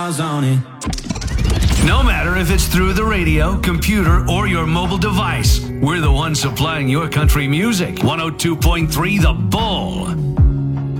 on it. No matter if it's through the radio, computer, or your mobile device, we're the ones supplying your country music. 102.3 The Bull.